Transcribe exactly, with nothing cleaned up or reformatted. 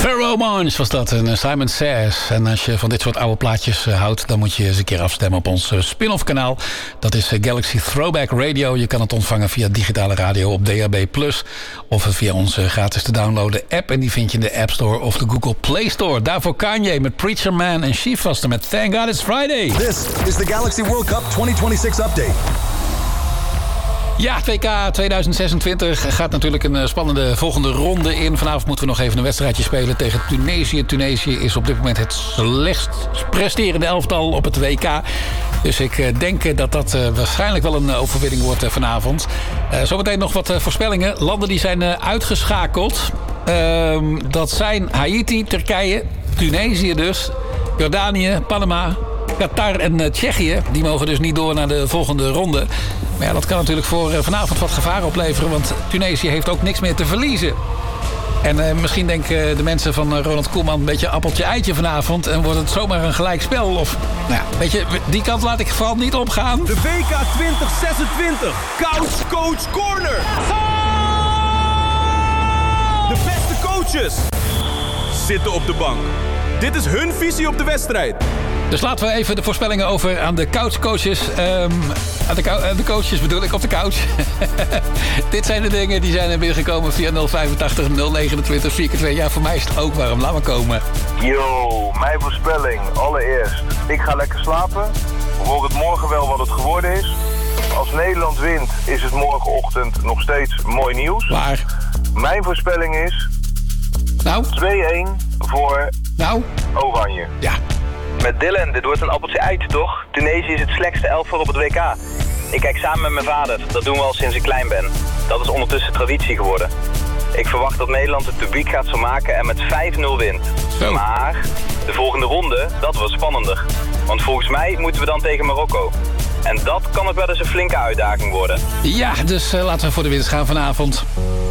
Pheromones was dat, en Simon Says. En als je van dit soort oude plaatjes uh, houdt, dan moet je eens een keer afstemmen op ons uh, spin-off kanaal. Dat is uh, Galaxy Throwback Radio. Je kan het ontvangen via digitale radio op D A B plus, of via onze gratis te downloaden app. En die vind je in de App Store of de Google Play Store. Daarvoor Kanye met Preacher Man en She Foster met Thank God It's Friday. This is the Galaxy World Cup twenty twenty-six update. Ja, W K tweeduizend zesentwintig gaat natuurlijk een spannende volgende ronde in. Vanavond moeten we nog even een wedstrijdje spelen tegen Tunesië. Tunesië is op dit moment het slechtst presterende elftal op het W K. Dus ik denk dat dat waarschijnlijk wel een overwinning wordt vanavond. Uh, zometeen nog wat voorspellingen. Landen die zijn uitgeschakeld. Uh, dat zijn Haiti, Turkije, Tunesië dus, Jordanië, Panama, Qatar en Tsjechië. Die mogen dus niet door naar de volgende ronde. Maar ja, dat kan natuurlijk voor vanavond wat gevaar opleveren, want Tunesië heeft ook niks meer te verliezen. En uh, misschien denken de mensen van Ronald Koeman een beetje appeltje-eitje vanavond en wordt het zomaar een gelijkspel. Of, nou ja, weet je, die kant laat ik vooral niet opgaan. De W K twintig zesentwintig Couch Coach Corner. De beste coaches zitten op de bank. Dit is hun visie op de wedstrijd. Dus laten we even de voorspellingen over aan de couchcoaches. Um, aan, de kou- aan de coaches bedoel ik, op de couch. Dit zijn de dingen die zijn er binnengekomen via nul vijfentachtig nul negenentwintig vier keer twee. Ja, voor mij is het ook warm. Laat maar komen. Yo, mijn voorspelling. Allereerst, ik ga lekker slapen. We horen het morgen wel wat het geworden is. Als Nederland wint, is het morgenochtend nog steeds mooi nieuws. Waar? Mijn voorspelling is... Nou? twee-een voor... Nou? Oranje. Ja. Met Dylan, dit wordt een appeltje eitje, toch? Tunesië is het slechtste elftal op het W K. Ik kijk samen met mijn vader. Dat doen we al sinds ik klein ben. Dat is ondertussen traditie geworden. Ik verwacht dat Nederland het publiek gaat vermaken en met vijf nul wint. Zo. Maar de volgende ronde, dat wordt spannender. Want volgens mij moeten we dan tegen Marokko. En dat kan ook wel eens een flinke uitdaging worden. Ja, dus uh, laten we voor de winst gaan vanavond.